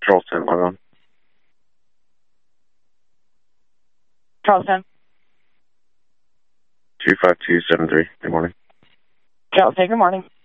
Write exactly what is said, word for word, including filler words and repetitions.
Charleston, log on. Charleston. two five two seven three. Good morning. Charleston, good morning.